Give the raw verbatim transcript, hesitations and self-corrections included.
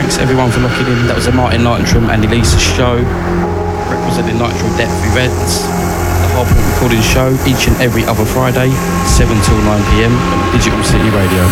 Thanks everyone for locking in. That was a Martin Nitram and Elisa show, representing Nitram Depth events. The Hardpoint Recording show each and every other Friday, seven till nine p m on Digital City Radio.